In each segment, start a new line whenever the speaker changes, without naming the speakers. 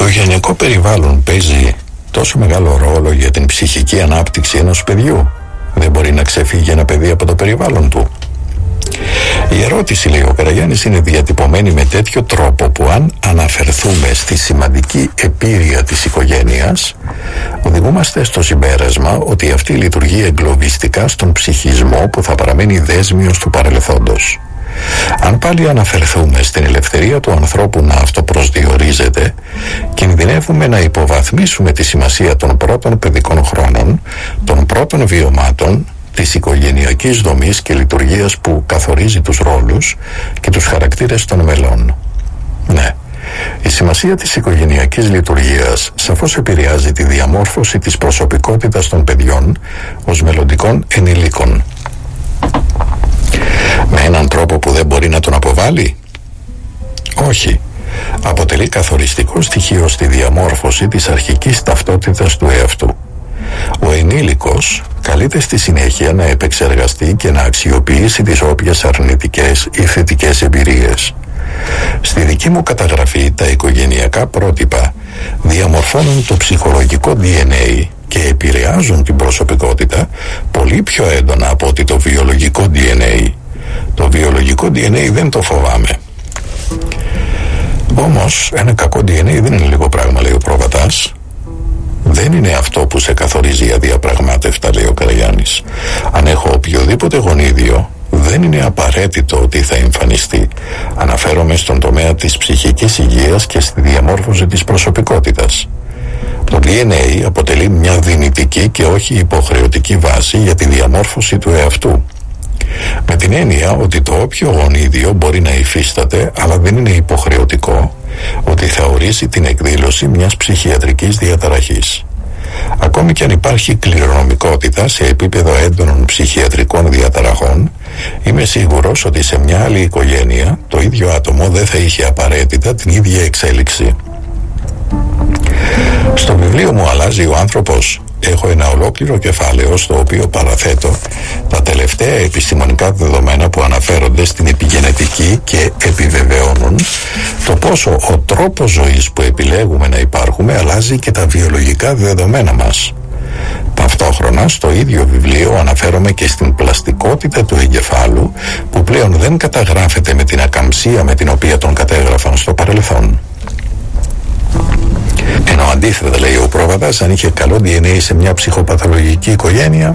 οικογενειακό περιβάλλον παίζει τόσο μεγάλο ρόλο για την ψυχική ανάπτυξη ενός παιδιού? Δεν μπορεί να ξεφύγει ένα παιδί από το περιβάλλον του? Η ερώτηση, λέει ο Καραγιάννης, είναι διατυπωμένη με τέτοιο τρόπο που αν αναφερθούμε στη σημαντική επίρρεια της οικογένειας, οδηγούμαστε στο συμπέρασμα ότι αυτή λειτουργεί εγκλωβιστικά στον ψυχισμό που θα παραμένει δέσμιος του παρελθόντος. Αν πάλι αναφερθούμε στην ελευθερία του ανθρώπου να αυτοπροσδιορίζεται, κινδυνεύουμε να υποβαθμίσουμε τη σημασία των πρώτων παιδικών χρόνων, των πρώτων βιωμάτων, της οικογενειακής δομής και λειτουργίας που καθορίζει τους ρόλους και τους χαρακτήρες των μελών. Ναι, η σημασία της οικογενειακής λειτουργίας σαφώς επηρεάζει τη διαμόρφωση της προσωπικότητας των παιδιών ως μελλοντικών ενηλίκων. Με έναν τρόπο που δεν μπορεί να τον αποβάλει? Όχι. Αποτελεί καθοριστικό στοιχείο στη διαμόρφωση της αρχικής ταυτότητας του εαυτού. Ο ενήλικος καλείται στη συνέχεια να επεξεργαστεί και να αξιοποιήσει τις όποιες αρνητικές ή θετικές εμπειρίες. Στη δική μου καταγραφή, τα οικογενειακά πρότυπα διαμορφώνουν το ψυχολογικό DNA και επηρεάζουν την προσωπικότητα πολύ πιο έντονα από ότι το βιολογικό DNA. Το βιολογικό DNA δεν το φοβάμαι. Όμως ένα κακό DNA δεν είναι λίγο πράγμα, λέει ο Προβατάς. Δεν είναι αυτό που σε καθορίζει αδιαπραγμάτευτα, λέει ο Καραγιάννης. Αν έχω οποιοδήποτε γονίδιο, δεν είναι απαραίτητο ότι θα εμφανιστεί. Αναφέρομαι στον τομέα της ψυχικής υγείας και στη διαμόρφωση της προσωπικότητας. Το DNA αποτελεί μια δυνητική και όχι υποχρεωτική βάση για τη διαμόρφωση του εαυτού. Με την έννοια ότι το όποιο γονίδιο μπορεί να υφίσταται, αλλά δεν είναι υποχρεωτικό, ότι θα ορίσει την εκδήλωση μιας ψυχιατρικής διαταραχής. Ακόμη και αν υπάρχει κληρονομικότητα σε επίπεδο έντονων ψυχιατρικών διαταραχών, είμαι σίγουρος ότι σε μια άλλη οικογένεια το ίδιο άτομο δεν θα είχε απαραίτητα την ίδια εξέλιξη. Στο βιβλίο μου «Αλλάζει ο άνθρωπος» έχω ένα ολόκληρο κεφάλαιο στο οποίο παραθέτω τα τελευταία επιστημονικά δεδομένα που αναφέρονται στην επιγενετική και επιβεβαιώνουν το πόσο ο τρόπος ζωής που επιλέγουμε να υπάρχουμε αλλάζει και τα βιολογικά δεδομένα μας. Ταυτόχρονα στο ίδιο βιβλίο αναφέρομαι και στην πλαστικότητα του εγκεφάλου που πλέον δεν καταγράφεται με την ακαμψία με την οποία τον κατέγραφαν στο παρελθόν. Ενώ αντίθετα, λέει ο Πρόβατας, αν είχε καλό DNA σε μια ψυχοπαθολογική οικογένεια,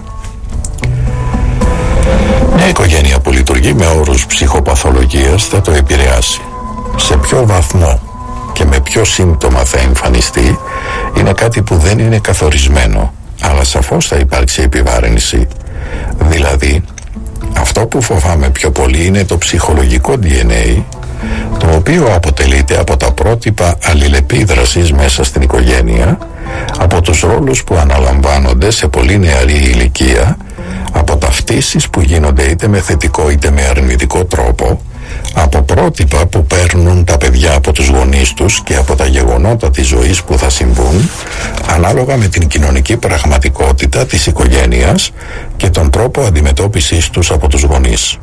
μια οικογένεια που λειτουργεί με όρους ψυχοπαθολογίας θα το επηρεάσει. Σε ποιο βαθμό και με ποιο σύμπτωμα θα εμφανιστεί είναι κάτι που δεν είναι καθορισμένο, αλλά σαφώς θα υπάρξει επιβάρυνση. Δηλαδή, αυτό που φοβάμαι πιο πολύ είναι το ψυχολογικό DNA, το οποίο αποτελείται από τα πρότυπα αλληλεπίδρασης μέσα στην οικογένεια, από τους ρόλους που αναλαμβάνονται σε πολύ νεαρή ηλικία, από ταυτίσεις που γίνονται είτε με θετικό είτε με αρνητικό τρόπο, από πρότυπα που παίρνουν τα παιδιά από τους γονείς τους και από τα γεγονότα της ζωής που θα συμβούν, ανάλογα με την κοινωνική πραγματικότητα της οικογένειας και τον τρόπο αντιμετώπισης τους από τους γονείς.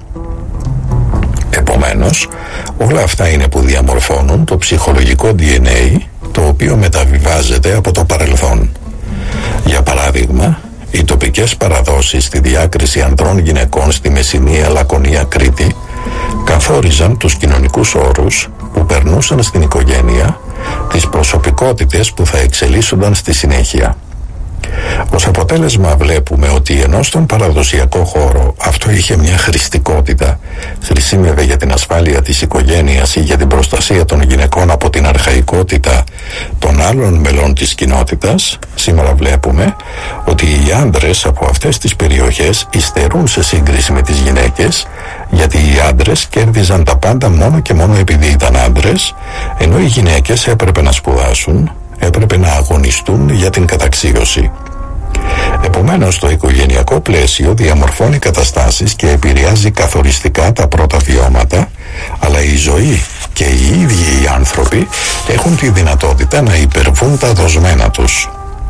Επομένως, όλα αυτά είναι που διαμορφώνουν το ψυχολογικό DNA, το οποίο μεταβιβάζεται από το παρελθόν. Για παράδειγμα, οι τοπικές παραδόσεις στη διάκριση ανδρών-γυναικών στη Μεσσηνία, Λακωνία, Κρήτη καθόριζαν τους κοινωνικούς όρους που περνούσαν στην οικογένεια, τις προσωπικότητες που θα εξελίσσονταν στη συνέχεια. Ως αποτέλεσμα βλέπουμε ότι ενώ στον παραδοσιακό χώρο αυτό είχε μια χρηστικότητα, χρησιμεύε για την ασφάλεια της οικογένειας ή για την προστασία των γυναικών από την αρχαϊκότητα των άλλων μελών της κοινότητας, σήμερα βλέπουμε ότι οι άντρες από αυτές τις περιοχές υστερούν σε σύγκριση με τις γυναίκες, γιατί οι άντρες κέρδιζαν τα πάντα μόνο και μόνο επειδή ήταν άντρες, ενώ οι γυναίκες έπρεπε να σπουδάσουν, έπρεπε να αγωνιστούν για την καταξίωση. Επομένως, το οικογενειακό πλαίσιο διαμορφώνει καταστάσεις και επηρεάζει καθοριστικά τα πρώτα βιώματα, αλλά η ζωή και οι ίδιοι οι άνθρωποι έχουν τη δυνατότητα να υπερβούν τα δοσμένα τους.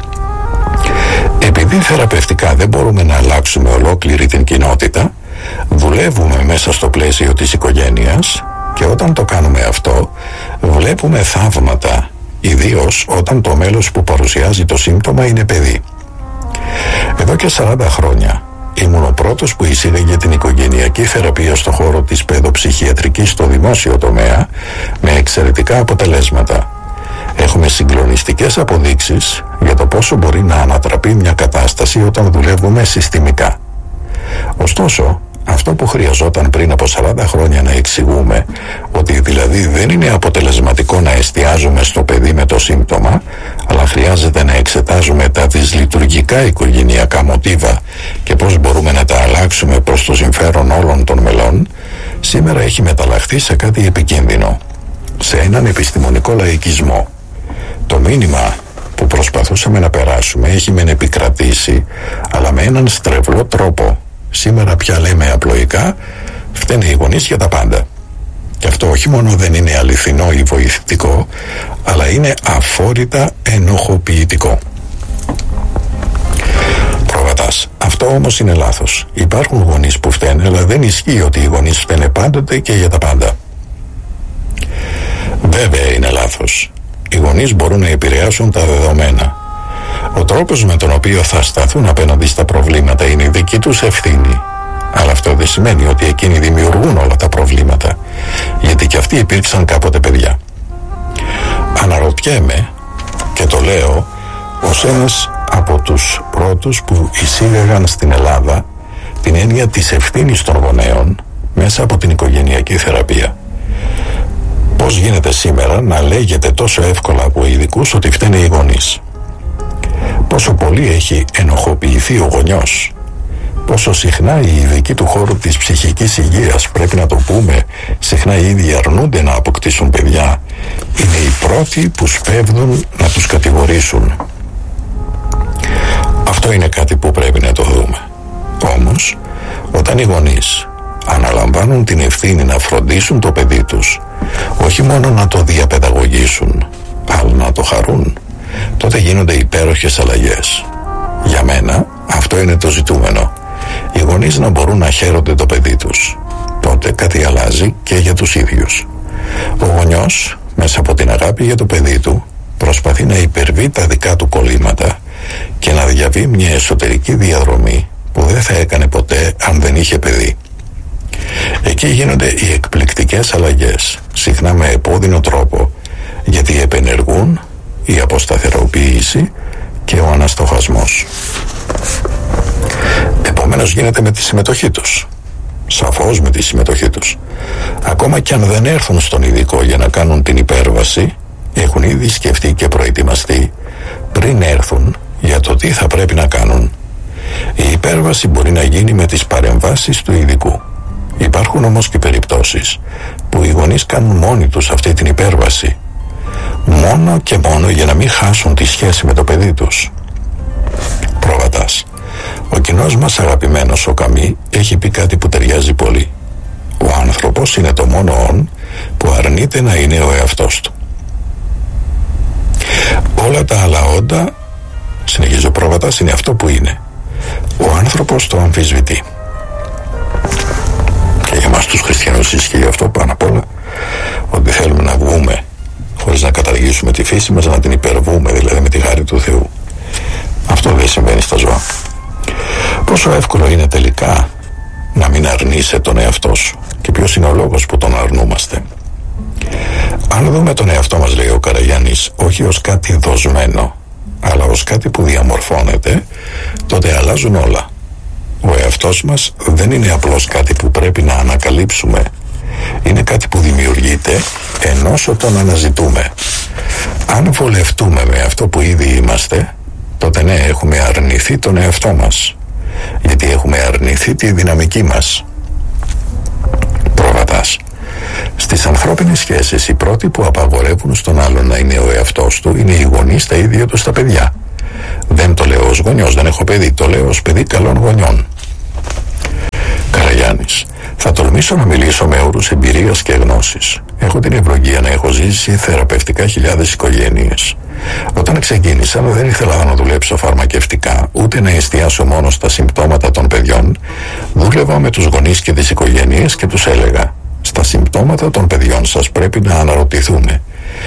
Επειδή θεραπευτικά δεν μπορούμε να αλλάξουμε ολόκληρη την κοινότητα, δουλεύουμε μέσα στο πλαίσιο της οικογένειας και όταν το κάνουμε αυτό, βλέπουμε θαύματα ιδίως όταν το μέλος που παρουσιάζει το σύμπτωμα είναι παιδί. Εδώ και 40 χρόνια ήμουν ο πρώτος που εισήγαγε την οικογενειακή θεραπεία στο χώρο της παιδοψυχιατρικής στο δημόσιο τομέα με εξαιρετικά αποτελέσματα. Έχουμε συγκλονιστικές αποδείξεις για το πόσο μπορεί να ανατραπεί μια κατάσταση όταν δουλεύουμε συστημικά. Ωστόσο, αυτό που χρειαζόταν πριν από 40 χρόνια να εξηγούμε, ότι δηλαδή δεν είναι αποτελεσματικό να εστιάζουμε στο παιδί με το σύμπτωμα, αλλά χρειάζεται να εξετάζουμε τα δυσλειτουργικά οικογενειακά μοτίβα και πώς μπορούμε να τα αλλάξουμε προς το συμφέρον όλων των μελών, σήμερα έχει μεταλλαχθεί σε κάτι επικίνδυνο, σε έναν επιστημονικό λαϊκισμό. Το μήνυμα που προσπαθούσαμε να περάσουμε έχει μεν επικρατήσει, αλλά με έναν στρεβλό τρόπο. Σήμερα πια λέμε απλοϊκά, φταίνε οι γονείς για τα πάντα. Και αυτό όχι μόνο δεν είναι αληθινό ή βοηθητικό, αλλά είναι αφόρητα ενοχοποιητικό. Προβατάς. Αυτό όμως είναι λάθος. Υπάρχουν γονείς που φταίνε, αλλά δεν ισχύει ότι οι γονείς φταίνε πάντοτε και για τα πάντα. Βέβαια είναι λάθος. Οι γονείς μπορούν να επηρεάσουν τα δεδομένα. Ο τρόπος με τον οποίο θα σταθούν απέναντι στα προβλήματα είναι η δική τους ευθύνη. Αλλά αυτό δεν σημαίνει ότι εκείνοι δημιουργούν όλα τα προβλήματα, γιατί και αυτοί υπήρξαν κάποτε παιδιά. Αναρωτιέμαι, και το λέω ως ένας από τους πρώτους που εισήγαγαν στην Ελλάδα την έννοια της ευθύνης των γονέων μέσα από την οικογενειακή θεραπεία. Πώς γίνεται σήμερα να λέγεται τόσο εύκολα από ειδικούς ότι φταίνε οι γονείς? Πόσο πολύ έχει ενοχοποιηθεί ο γονιός, πόσο συχνά οι ειδικοί του χώρου της ψυχικής υγείας, πρέπει να το πούμε, συχνά οι ίδιοι αρνούνται να αποκτήσουν παιδιά, είναι οι πρώτοι που σπέβδουν να τους κατηγορήσουν. Αυτό είναι κάτι που πρέπει να το δούμε. Όμως, όταν οι γονείς αναλαμβάνουν την ευθύνη να φροντίσουν το παιδί τους, όχι μόνο να το διαπαιδαγωγήσουν, αλλά να το χαρούν, τότε γίνονται υπέροχες αλλαγές. Για μένα αυτό είναι το ζητούμενο. Οι γονείς να μπορούν να χαίρονται το παιδί τους. Τότε κάτι αλλάζει και για τους ίδιους. Ο γονιός μέσα από την αγάπη για το παιδί του προσπαθεί να υπερβεί τα δικά του κολλήματα και να διαβεί μια εσωτερική διαδρομή που δεν θα έκανε ποτέ αν δεν είχε παιδί. Εκεί γίνονται οι εκπληκτικές αλλαγές, συχνά με επώδυνο τρόπο, γιατί επενεργούν η αποσταθεροποίηση και ο αναστοχασμός. Επομένως γίνεται με τη συμμετοχή τους. Σαφώς με τη συμμετοχή τους. Ακόμα και αν δεν έρθουν στον ειδικό για να κάνουν την υπέρβαση, έχουν ήδη σκεφτεί και προετοιμαστεί πριν έρθουν για το τι θα πρέπει να κάνουν. Η υπέρβαση μπορεί να γίνει με τις παρεμβάσεις του ειδικού. Υπάρχουν όμως και περιπτώσεις που οι γονείς κάνουν μόνοι τους αυτή την υπέρβαση, μόνο και μόνο για να μην χάσουν τη σχέση με το παιδί τους. Προβατάς. Ο κοινός μας αγαπημένος ο Καμί έχει πει κάτι που ταιριάζει πολύ. Ο άνθρωπος είναι το μόνο όν που αρνείται να είναι ο εαυτός του. Όλα τα άλλα όντα, συνεχίζει ο Προβατάς, είναι αυτό που είναι. Ο άνθρωπος το αμφισβητεί. Και για μας τους χριστιανούς ισχύει αυτό πάνω απ' όλα, ότι θέλουμε να βγούμε χωρίς να καταργήσουμε τη φύση μας, να την υπερβούμε, δηλαδή με τη χάρη του Θεού. Αυτό δεν συμβαίνει στα ζώα. Πόσο εύκολο είναι τελικά να μην αρνείσαι τον εαυτό σου, και ποιος είναι ο λόγος που τον αρνούμαστε? Αν δούμε τον εαυτό μας, λέει ο Καραγιάννης, όχι ως κάτι δοσμένο, αλλά ως κάτι που διαμορφώνεται, τότε αλλάζουν όλα. Ο εαυτός μας δεν είναι απλώς κάτι που πρέπει να ανακαλύψουμε. Είναι κάτι που δημιουργείται ενώ τον αναζητούμε. Αν βολευτούμε με αυτό που ήδη είμαστε, τότε ναι, έχουμε αρνηθεί τον εαυτό μας, γιατί έχουμε αρνηθεί τη δυναμική μας. Προβατάς. Στις ανθρώπινες σχέσεις οι πρώτοι που απαγορεύουν στον άλλον να είναι ο εαυτός του είναι οι γονείς τα ίδια τους τα παιδιά. Δεν το λέω ως γονιός, δεν έχω παιδί, το λέω ως παιδί καλών γονιών. Καραγιάννης. Θα τολμήσω να μιλήσω με όρους εμπειρίας και γνώσης. Έχω την ευλογία να έχω ζήσει θεραπευτικά χιλιάδες οικογένειες. Όταν ξεκίνησα δεν ήθελα να δουλέψω φαρμακευτικά, ούτε να εστιάσω μόνο στα συμπτώματα των παιδιών. Δούλευα με τους γονείς και τις οικογένειες και τους έλεγα: στα συμπτώματα των παιδιών σας πρέπει να αναρωτηθούμε. Είναι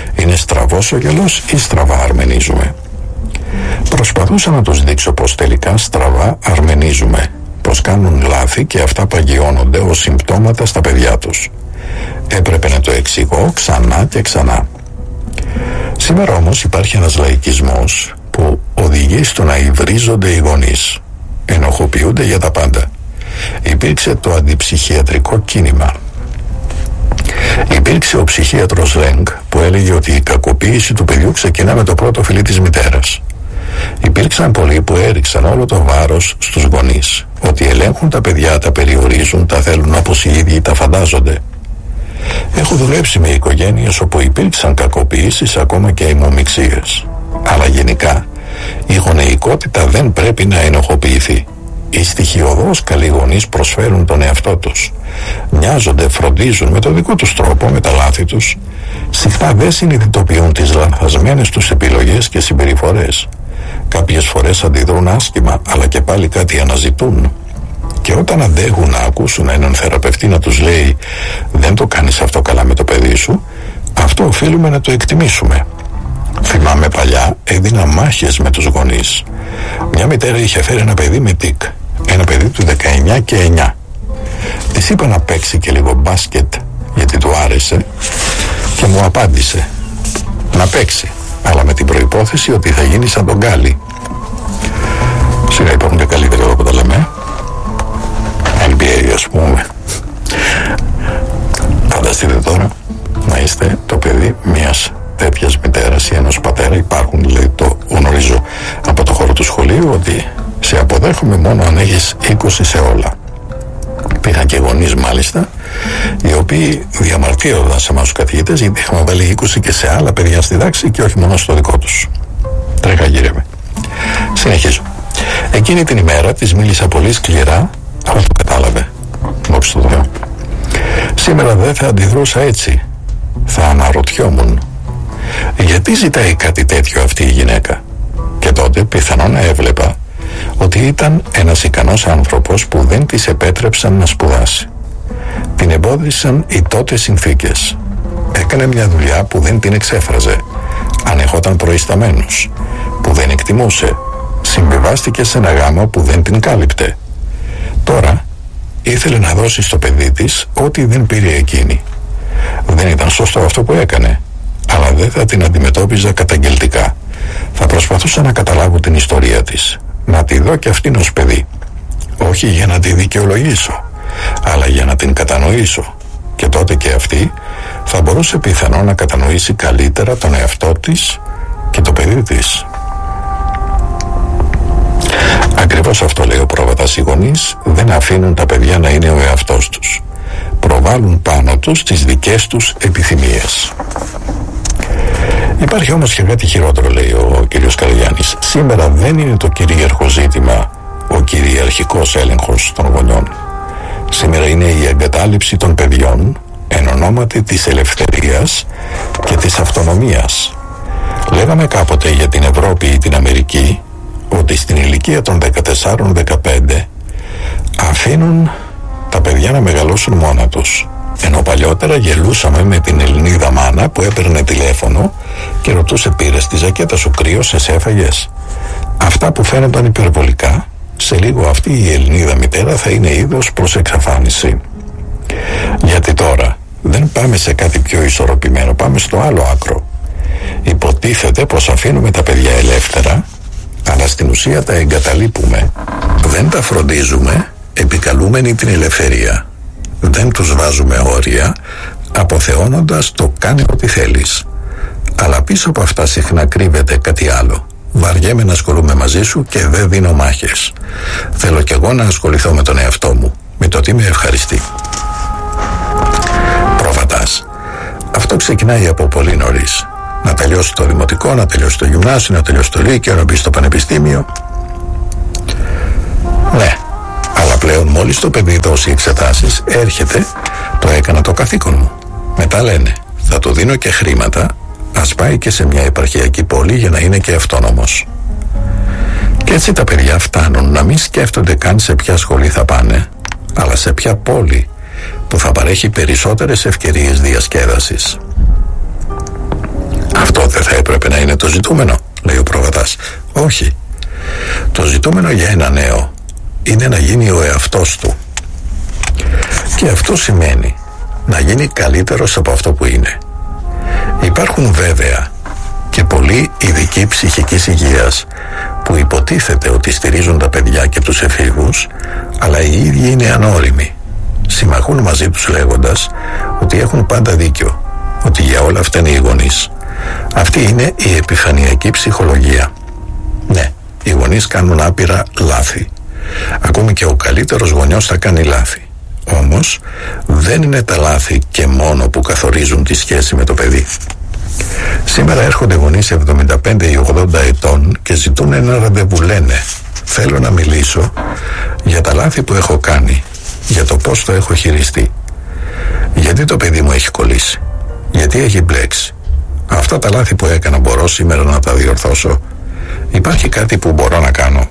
στραβός ο γελός ή στραβά αρμενίζουμε? Προσπαθούσα να τους δείξω πως τελικά στραβά αρμενίζουμε, πως κάνουν λάθη και αυτά παγιώνονται ως συμπτώματα στα παιδιά τους. Έπρεπε να το εξηγώ ξανά και ξανά. Σήμερα όμως υπάρχει ένας λαϊκισμός που οδηγεί στο να υβρίζονται οι γονείς, ενοχοποιούνται για τα πάντα. Υπήρξε το αντιψυχιατρικό κίνημα. Υπήρξε ο ψυχίατρος Ρέγκ που έλεγε ότι η κακοποίηση του παιδιού ξεκινά με το πρώτο φιλί της μητέρας. Υπήρξαν πολλοί που έριξαν όλο το βάρος στους γονείς, ότι ελέγχουν τα παιδιά, τα περιορίζουν, τα θέλουν όπως οι ίδιοι τα φαντάζονται. Έχω δουλέψει με οικογένειες όπου υπήρξαν κακοποίησεις, ακόμα και αιμομιξίες. Αλλά γενικά η γονεϊκότητα δεν πρέπει να ενοχοποιηθεί. Οι στοιχειωδώς καλοί γονείς προσφέρουν τον εαυτό τους. Μοιάζονται, φροντίζουν με το δικό τους τρόπο, με τα λάθη τους. Συχνά δεν συνειδητοποιούν τις λανθασμένες τους επιλογές και συμπεριφορές. Κάποιες φορές αντιδρούν άσχημα, αλλά και πάλι κάτι αναζητούν. Και όταν αντέχουν να ακούσουν έναν θεραπευτή να τους λέει «Δεν το κάνεις αυτό καλά με το παιδί σου», αυτό οφείλουμε να το εκτιμήσουμε. Θυμάμαι παλιά έδινα μάχες με τους γονείς. Μια μητέρα είχε φέρει ένα παιδί με τικ, ένα παιδί του 19 και 9. Της είπα να παίξει και λίγο μπάσκετ γιατί του άρεσε και μου απάντησε να παίξει, αλλά με την προϋπόθεση ότι θα γίνει σαν τον Γκάλι. Σιγά υπάρχουν και καλύτερα εδώ που τα λέμε, NBA ας πούμε. Φανταστείτε τώρα να είστε το παιδί μιας τέτοιας μητέρας ή ενός πατέρα. Υπάρχουν, δηλαδή, το γνωρίζω από το χώρο του σχολείου, ότι σε αποδέχομαι μόνο αν έχεις 20 σε όλα. Υπήρχαν και γονείς μάλιστα, οι οποίοι διαμαρτύρονταν σε εμάς τους καθηγητές γιατί είχαμε βάλει 20 και σε άλλα παιδιά στη τάξη και όχι μόνο στο δικό τους. Τρέχα γύρευε. Συνεχίζω. Εκείνη την ημέρα της μίλησα πολύ σκληρά, αλλά το κατάλαβε. Δόξα τω Θεώ. Σήμερα δεν θα αντιδρούσα έτσι. Θα αναρωτιόμουν γιατί ζητάει κάτι τέτοιο αυτή η γυναίκα. Και τότε πιθανόν να έβλεπα ότι ήταν ένας ικανός άνθρωπος που δεν της επέτρεψαν να σπουδάσει. Την εμπόδισαν οι τότε συνθήκες. Έκανε μια δουλειά που δεν την εξέφραζε. Ανεχόταν προϊσταμένους που δεν εκτιμούσε. Συμβιβάστηκε σε ένα γάμο που δεν την κάλυπτε. Τώρα ήθελε να δώσει στο παιδί της ό,τι δεν πήρε εκείνη. Δεν ήταν σωστό αυτό που έκανε, αλλά δεν θα την αντιμετώπιζα καταγγελτικά. Θα προσπαθούσα να καταλάβω την ιστορία της, να τη δω και αυτήν ως παιδί. Όχι για να τη δικαιολογήσω, αλλά για να την κατανοήσω. Και τότε και αυτή θα μπορούσε πιθανόν να κατανοήσει καλύτερα τον εαυτό της και το παιδί της. Ακριβώς αυτό λέει ο Πρόβατας. Οι γονείς δεν αφήνουν τα παιδιά να είναι ο εαυτός τους. Προβάλλουν πάνω τους τις δικές τους επιθυμίες. Υπάρχει όμως και κάτι χειρότερο, λέει ο κύριος Καραγιάννης. Σήμερα δεν είναι το κυρίαρχο ζήτημα ο κυριαρχικός έλεγχος των γονιών. Σήμερα είναι η εγκατάλειψη των παιδιών εν ονόματι της ελευθερίας και της αυτονομίας. Λέγαμε κάποτε για την Ευρώπη ή την Αμερική ότι στην ηλικία των 14-15 αφήνουν τα παιδιά να μεγαλώσουν μόνα τους. Ενώ παλιότερα γελούσαμε με την Ελληνίδα μάνα που έπαιρνε τηλέφωνο και ρωτούσε «Πήρες τη ζακέτα σου, κρύωσες, έφαγες?» Αυτά που φαίνονταν υπερβολικά, σε λίγο αυτή η Ελληνίδα μητέρα θα είναι είδος προς εξαφάνιση. Γιατί τώρα δεν πάμε σε κάτι πιο ισορροπημένο, πάμε στο άλλο άκρο. Υποτίθεται πως αφήνουμε τα παιδιά ελεύθερα, αλλά στην ουσία τα εγκαταλείπουμε. Δεν τα φροντίζουμε, επικαλούμενοι την ελευθερία. Δεν τους βάζουμε όρια, αποθεώνοντας το «κάνε ό,τι θέλεις». Αλλά πίσω από αυτά συχνά κρύβεται κάτι άλλο. Βαριέμαι να ασχολούμαι μαζί σου και δεν δίνω μάχες. Θέλω κι εγώ να ασχοληθώ με τον εαυτό μου, με το τι με ευχαριστεί. Πρόβατας. Αυτό ξεκινάει από πολύ νωρίς. Να τελειώσει το δημοτικό, να τελειώσει το γυμνάσιο, να τελειώσει το λύκειο, να μπει στο πανεπιστήμιο. Ναι, αλλά πλέον μόλις το παιδί δώσει εξετάσεις, έρχεται, το έκανα το καθήκον μου. Μετά λένε, θα του δίνω και χρήματα, ας πάει και σε μια επαρχιακή πόλη για να είναι και αυτόνομος. Και έτσι τα παιδιά φτάνουν να μην σκέφτονται καν σε ποια σχολή θα πάνε, αλλά σε ποια πόλη που θα παρέχει περισσότερες ευκαιρίες διασκέδασης. Αυτό θα έπρεπε να είναι το ζητούμενο, λέει ο Προβατάς. Όχι. Το ζητούμενο για ένα νέο είναι να γίνει ο εαυτός του. Και αυτό σημαίνει να γίνει καλύτερος από αυτό που είναι. Υπάρχουν βέβαια και πολλοί ειδικοί ψυχικής υγείας που υποτίθεται ότι στηρίζουν τα παιδιά και τους εφήβους, αλλά οι ίδιοι είναι ανώριμοι. Συμμαχούν μαζί τους λέγοντας ότι έχουν πάντα δίκιο, ότι για όλα αυτά είναι οι γονείς. Αυτή είναι η επιφανειακή ψυχολογία. Ναι, οι γονείς κάνουν άπειρα λάθη. Ακόμη και ο καλύτερος γονιός θα κάνει λάθη. Όμως δεν είναι τα λάθη και μόνο που καθορίζουν τη σχέση με το παιδί. Σήμερα έρχονται γονείς 75 ή 80 ετών και ζητούν ένα ραντεβού. Λένε, θέλω να μιλήσω για τα λάθη που έχω κάνει, για το πώς το έχω χειριστεί, γιατί το παιδί μου έχει κολλήσει, γιατί έχει μπλέξει. Αυτά τα λάθη που έκανα μπορώ σήμερα να τα διορθώσω? Υπάρχει κάτι που μπορώ να κάνω?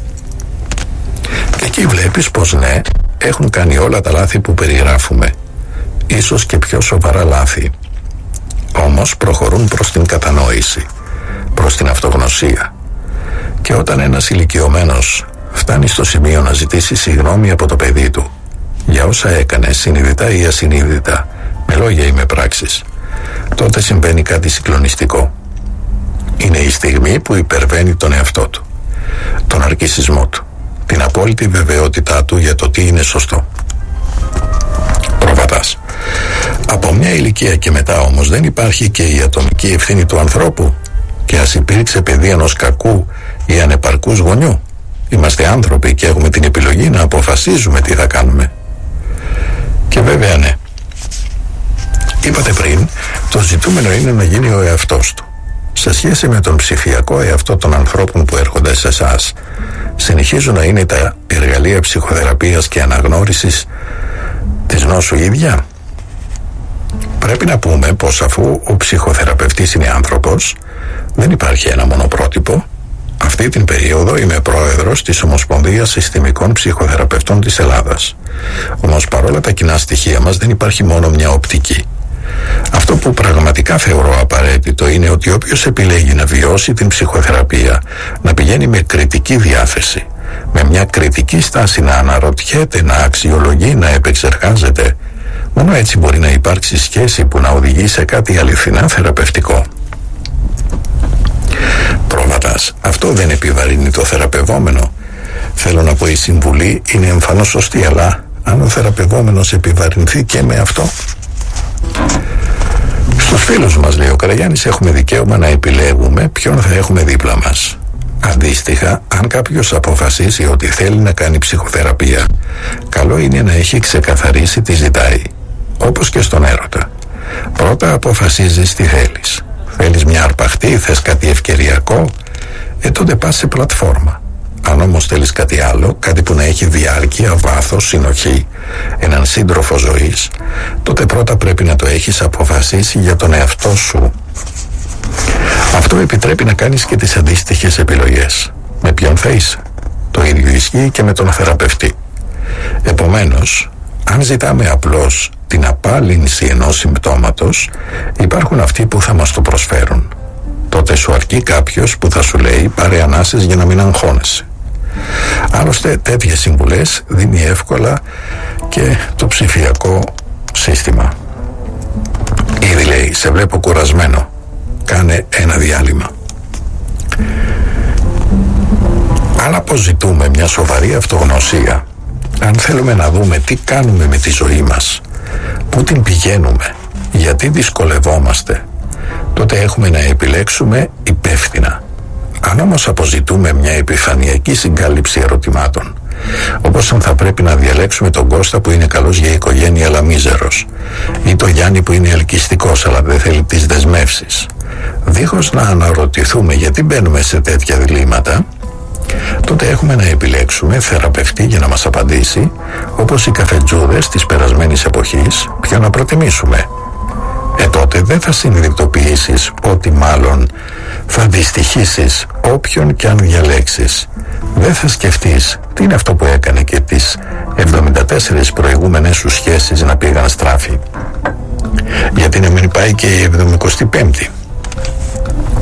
Και εκεί βλέπεις πως ναι, έχουν κάνει όλα τα λάθη που περιγράφουμε, ίσως και πιο σοβαρά λάθη. Όμως προχωρούν προς την κατανόηση, προς την αυτογνωσία. Και όταν ένας ηλικιωμένος φτάνει στο σημείο να ζητήσει συγγνώμη από το παιδί του για όσα έκανε, συνειδητά ή ασυνείδητα, με λόγια ή με πράξεις, τότε συμβαίνει κάτι συγκλονιστικό. Είναι η στιγμή που υπερβαίνει τον εαυτό του, τον αρκισισμό του, την απόλυτη βεβαιότητά του για το τι είναι σωστό. Προβατάς. Από μια ηλικία και μετά όμως δεν υπάρχει και η ατομική ευθύνη του ανθρώπου? Και ας υπήρξε παιδί ενός κακού ή ανεπαρκούς γονιού, είμαστε άνθρωποι και έχουμε την επιλογή να αποφασίζουμε τι θα κάνουμε. Και βέβαια ναι, είπατε πριν, το ζητούμενο είναι να γίνει ο εαυτός του. Σε σχέση με τον ψηφιακό εαυτό των ανθρώπων που έρχονται σε εσάς, συνεχίζουν να είναι τα εργαλεία ψυχοθεραπείας και αναγνώρισης της νόσου ίδια? Πρέπει να πούμε πως αφού ο ψυχοθεραπευτής είναι άνθρωπος, δεν υπάρχει ένα μόνο πρότυπο. Αυτή την περίοδο είμαι πρόεδρος της Ομοσπονδίας Συστημικών Ψυχοθεραπευτών της Ελλάδας. Όμως παρόλα τα κοινά στοιχεία μας δεν υπάρχει μόνο μια οπτική. Αυτό που πραγματικά θεωρώ απαραίτητο είναι ότι όποιος επιλέγει να βιώσει την ψυχοθεραπεία, να πηγαίνει με κριτική διάθεση, με μια κριτική στάση, να αναρωτιέται, να αξιολογεί, να επεξεργάζεται. Μόνο έτσι μπορεί να υπάρξει σχέση που να οδηγεί σε κάτι αληθινά θεραπευτικό. Πρόβατας. Αυτό δεν επιβαρύνει το θεραπευόμενο? Θέλω να πω, η συμβουλή είναι εμφανώς σωστή, αλλά αν ο θεραπευόμενος επιβαρυνθεί και με αυτό? Στους φίλους μας, λέει ο Καραγιάννης, έχουμε δικαίωμα να επιλέγουμε ποιον θα έχουμε δίπλα μας. Αντίστοιχα, αν κάποιος αποφασίσει ότι θέλει να κάνει ψυχοθεραπεία, καλό είναι να έχει ξεκαθαρίσει τι ζητάει. Όπως και στον έρωτα. Πρώτα αποφασίζεις τι θέλεις. Θέλεις μια αρπαχτή, θες κάτι ευκαιριακό, τότε πας σε πλατφόρμα. Αν όμως θέλεις κάτι άλλο, κάτι που να έχει διάρκεια, βάθος, συνοχή, έναν σύντροφο ζωής, τότε πρώτα πρέπει να το έχεις αποφασίσει για τον εαυτό σου. Αυτό επιτρέπει να κάνεις και τις αντίστοιχες επιλογές. Με ποιον θα είσαι? Το ίδιο ισχύει και με τον θεραπευτή. Επομένως, αν ζητάμε απλώς την απάλυνση ενός συμπτώματος, υπάρχουν αυτοί που θα μας το προσφέρουν. Τότε σου αρκεί κάποιος που θα σου λέει πάρε ανάσες για να μην αγχώνεσαι. Άλλωστε τέτοιες συμβουλές δίνει εύκολα και το ψηφιακό σύστημα. Ήδη λέει, σε βλέπω κουρασμένο, κάνε ένα διάλειμμα. Αν αποζητούμε μια σοβαρή αυτογνωσία, αν θέλουμε να δούμε τι κάνουμε με τη ζωή μας, πού την πηγαίνουμε, γιατί δυσκολευόμαστε, τότε έχουμε να επιλέξουμε υπεύθυνα. Αν όμως αποζητούμε μια επιφανειακή συγκάλυψη ερωτημάτων, όπως αν θα πρέπει να διαλέξουμε τον Κώστα που είναι καλός για οικογένεια αλλά μίζερος, ή τον Γιάννη που είναι ελκυστικός αλλά δεν θέλει τις δεσμεύσεις, δίχως να αναρωτηθούμε γιατί μπαίνουμε σε τέτοια διλήμματα, τότε έχουμε να επιλέξουμε θεραπευτή για να μας απαντήσει, όπως οι καφετζούδες της περασμένης εποχής, ποιο να προτιμήσουμε. Τότε δεν θα συνειδητοποιήσεις ότι μάλλον θα δυστυχήσεις όποιον και αν διαλέξεις. Δεν θα σκεφτείς τι είναι αυτό που έκανε και τις 74 προηγούμενες σου σχέσεις να πήγαν στράφη. Γιατί να μην πάει και η 75η.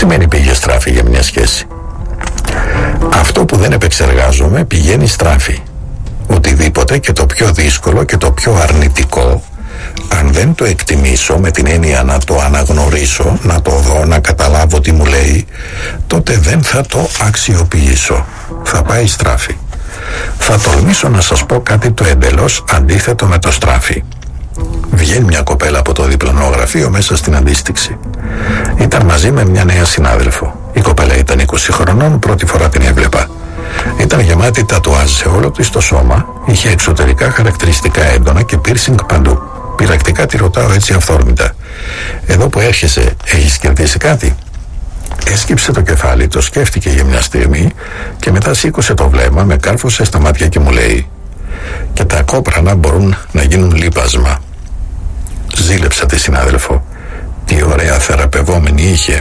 σημαίνει πήγε στράφη για μια σχέση? Αυτό που δεν επεξεργάζομαι πηγαίνει στράφη. Οτιδήποτε, και το πιο δύσκολο και το πιο αρνητικό, αν δεν το εκτιμήσω με την έννοια να το αναγνωρίσω, να το δω, να καταλάβω τι μου λέει, τότε δεν θα το αξιοποιήσω. Θα πάει στράφη. Θα τολμήσω να σας πω κάτι το εντελώς αντίθετο με το στράφη. Βγαίνει μια κοπέλα από το διπλανό γραφείο μέσα στην αντίστοιξη. Ήταν μαζί με μια νέα συνάδελφο. Η κοπέλα ήταν 20 χρονών, πρώτη φορά την έβλεπα. Ήταν γεμάτη τατουάζ σε όλο της το σώμα, είχε εξωτερικά χαρακτηριστικά έντονα και piercing παντού. Πειρακτικά τη ρωτάω έτσι αυθόρμητα: εδώ που έρχεσαι, έχεις κερδίσει κάτι? Έσκυψε το κεφάλι, το σκέφτηκε για μια στιγμή και μετά σήκωσε το βλέμμα, με κάρφωσε στα μάτια και μου λέει: και τα κόπρανα μπορούν να γίνουν λίπασμα. Ζήλεψα τη συνάδελφο. Τι ωραία θεραπευόμενη είχε.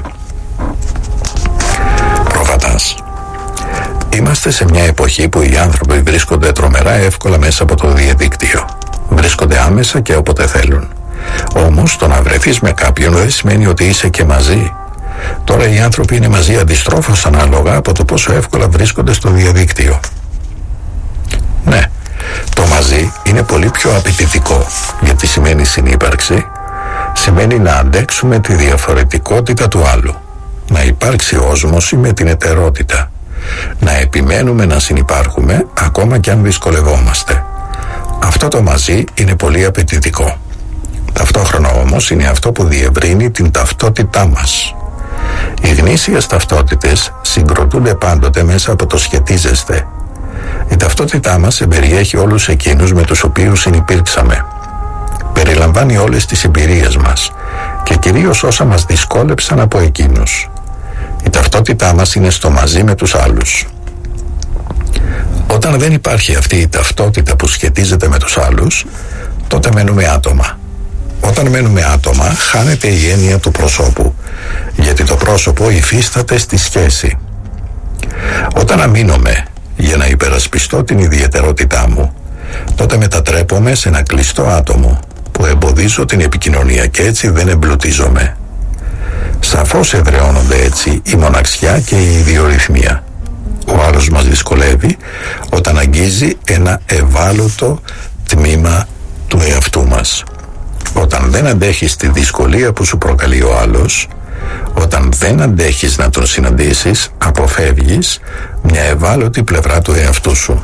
Προβατάς. Είμαστε σε μια εποχή που οι άνθρωποι βρίσκονται τρομερά εύκολα μέσα από το διαδίκτυο. Βρίσκονται άμεσα και όποτε θέλουν. Όμως το να βρεθείς με κάποιον δεν σημαίνει ότι είσαι και μαζί. Τώρα οι άνθρωποι είναι μαζί αντιστρόφως ανάλογα από το πόσο εύκολα βρίσκονται στο διαδίκτυο. Ναι, το μαζί είναι πολύ πιο απαιτητικό, γιατί σημαίνει συνύπαρξη, σημαίνει να αντέξουμε τη διαφορετικότητα του άλλου, να υπάρξει όσμωση με την εταιρότητα, να επιμένουμε να συνυπάρχουμε ακόμα και αν δυσκολευόμαστε. Αυτό το μαζί είναι πολύ απαιτητικό. Ταυτόχρονα όμως είναι αυτό που διευρύνει την ταυτότητά μας. Οι γνήσιες ταυτότητες συγκροτούνται πάντοτε μέσα από το σχετίζεστε. Η ταυτότητά μας εμπεριέχει όλους εκείνους με τους οποίους συνυπήρξαμε. Περιλαμβάνει όλες τις εμπειρίες μας και κυρίως όσα μας δυσκόλεψαν από εκείνους. Η ταυτότητά μας είναι στο μαζί με τους άλλους. Όταν δεν υπάρχει αυτή η ταυτότητα που σχετίζεται με τους άλλους, τότε μένουμε άτομα. Όταν μένουμε άτομα, χάνεται η έννοια του προσώπου, γιατί το πρόσωπο υφίσταται στη σχέση. Όταν αμήνομαι για να υπερασπιστώ την ιδιαιτερότητά μου, τότε μετατρέπομαι σε ένα κλειστό άτομο που εμποδίζω την επικοινωνία και έτσι δεν εμπλουτίζομαι. Σαφώς εδραιώνονται έτσι η μοναξιά και η ιδιορυθμία. Ο άλλος μας δυσκολεύει όταν αγγίζει ένα ευάλωτο τμήμα του εαυτού μας. Όταν δεν αντέχεις τη δυσκολία που σου προκαλεί ο άλλος, όταν δεν αντέχεις να τον συναντήσεις, αποφεύγεις μια ευάλωτη πλευρά του εαυτού σου.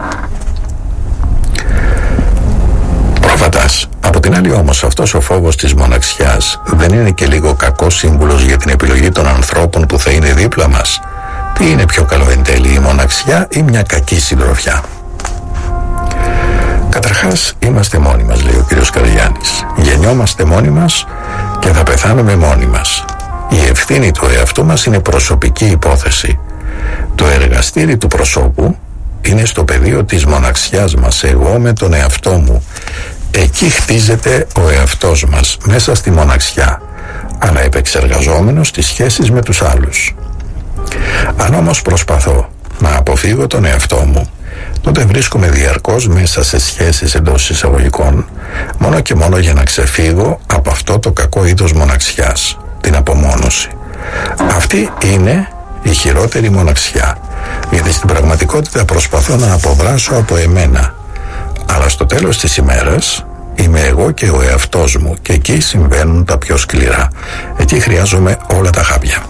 Προφατάς. Από την άλλη όμως, αυτός ο φόβος της μοναξιάς δεν είναι και λίγο κακός σύμβουλος για την επιλογή των ανθρώπων που θα είναι δίπλα μας? Τι είναι πιο καλό εν τέλει, η μοναξιά ή μια κακή συντροφιά? Καταρχάς, είμαστε μόνοι μας, λέει ο κύριος Καραγιάννης. Γεννιόμαστε μόνοι μας και θα πεθάνουμε μόνοι μας. Η ευθύνη του εαυτού μας είναι προσωπική υπόθεση. Το εργαστήρι του προσώπου είναι στο πεδίο της μοναξιάς μας, εγώ με τον εαυτό μου. Εκεί χτίζεται ο εαυτός μας, μέσα στη μοναξιά, αλλά επεξεργαζόμενος τις σχέσεις με τους άλλους. Αν όμως προσπαθώ να αποφύγω τον εαυτό μου, τότε βρίσκομαι διαρκώς μέσα σε σχέσεις εντός εισαγωγικών, μόνο και μόνο για να ξεφύγω από αυτό το κακό είδος μοναξιάς, την απομόνωση. Αυτή είναι η χειρότερη μοναξιά, γιατί στην πραγματικότητα προσπαθώ να αποδράσω από εμένα, αλλά στο τέλος της ημέρας είμαι εγώ και ο εαυτός μου, και εκεί συμβαίνουν τα πιο σκληρά. Εκεί χρειάζομαι όλα τα χάπια.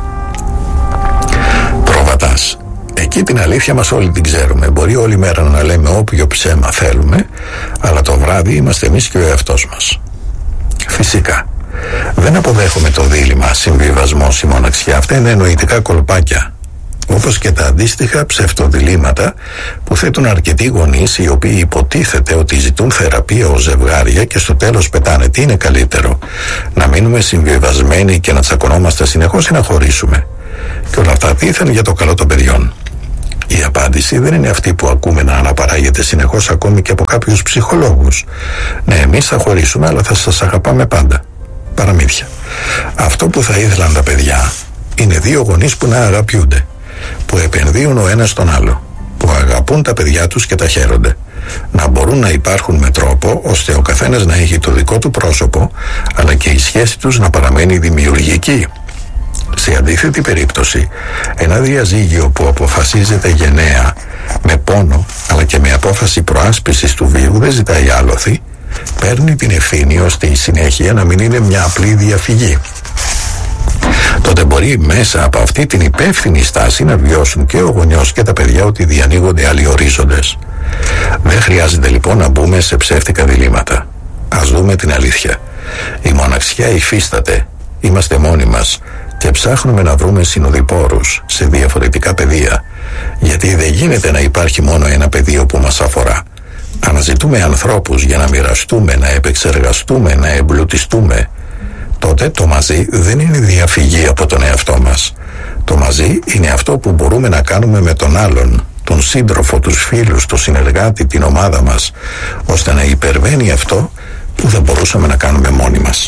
Προβατάς. Εκεί την αλήθεια μας όλοι την ξέρουμε. Μπορεί όλη μέρα να λέμε όποιο ψέμα θέλουμε, αλλά το βράδυ είμαστε εμείς και ο εαυτός μας. Φυσικά δεν αποδέχομαι το δίλημμα συμβιβασμός ή μοναξιά. Αυτά είναι νοητικά κολπάκια, όπως και τα αντίστοιχα ψευτοδιλήμματα που θέτουν αρκετοί γονείς, οι οποίοι υποτίθεται ότι ζητούν θεραπεία ως ζευγάρια και στο τέλος πετάνε. Τι είναι καλύτερο, να μείνουμε συμβιβασμένοι και να τσακωνόμαστε συνεχώς ή να χωρίσουμε? Και όλα αυτά δήθεν για το καλό των παιδιών. Η απάντηση δεν είναι αυτή που ακούμε να αναπαράγεται συνεχώς, ακόμη και από κάποιους ψυχολόγους. Ναι, εμείς θα χωρίσουμε, αλλά θα σας αγαπάμε πάντα. Παραμύθια. Αυτό που θα ήθελαν τα παιδιά είναι δύο γονείς που να αγαπιούνται, που επενδύουν ο ένας στον άλλο, που αγαπούν τα παιδιά τους και τα χαίρονται, να μπορούν να υπάρχουν με τρόπο ώστε ο καθένας να έχει το δικό του πρόσωπο, αλλά και η σχέση τους να παραμένει δημιουργική. Σε αντίθετη περίπτωση, ένα διαζύγιο που αποφασίζεται γενναία, με πόνο αλλά και με απόφαση προάσπισης του βίου, δεν ζητάει άλοθη, παίρνει την ευθύνη ώστε η συνέχεια να μην είναι μια απλή διαφυγή. Τότε μπορεί μέσα από αυτή την υπεύθυνη στάση να βιώσουν και ο γονιός και τα παιδιά ότι διανοίγονται άλλοι ορίζοντες. Δεν χρειάζεται λοιπόν να μπούμε σε ψεύτικα διλήμματα. Ας δούμε την αλήθεια. Η μοναξιά υφίσταται. Είμαστε μόνοι μας και ψάχνουμε να βρούμε συνοδοιπόρους σε διαφορετικά πεδία, γιατί δεν γίνεται να υπάρχει μόνο ένα πεδίο που μας αφορά. Αναζητούμε ανθρώπους για να μοιραστούμε, να επεξεργαστούμε, να εμπλουτιστούμε. Τότε το μαζί δεν είναι διαφυγή από τον εαυτό μας. Το μαζί είναι αυτό που μπορούμε να κάνουμε με τον άλλον, τον σύντροφο, τους φίλους, τον συνεργάτη, την ομάδα μας, ώστε να υπερβαίνει αυτό που δεν μπορούσαμε να κάνουμε μόνοι μας.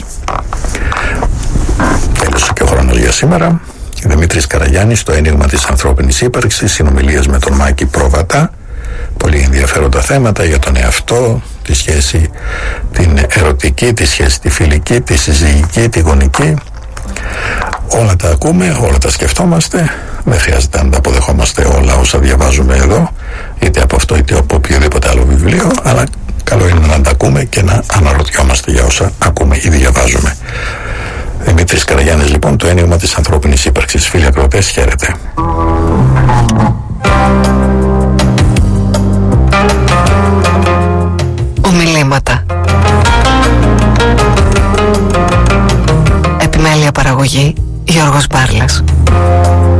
Τέλος και ο χρόνος για σήμερα. Δημήτρης Καραγιάννης, το ένιγμα της ανθρώπινης ύπαρξης, συνομιλίες με τον Μάκη Προβατά. Πολύ ενδιαφέροντα θέματα για τον εαυτό, τη σχέση την ερωτική, τη σχέση τη φιλική, τη συζυγική, τη γονική. Όλα τα ακούμε, όλα τα σκεφτόμαστε. Δεν χρειάζεται να τα αποδεχόμαστε όλα όσα διαβάζουμε εδώ, είτε από αυτό είτε από οποιοδήποτε άλλο βιβλίο, αλλά καλό είναι να τα ακούμε και να αναρωτιόμαστε για όσα ακούμε ή διαβάζουμε. Δημήτρης Καραγιάννης λοιπόν, το ένιγμα της ανθρώπινης ύπαρξης. Φίλοι ακροατές, χαίρετε.
Ομιλήματα. Επιμέλεια παραγωγή Γιώργος Μπάρλας.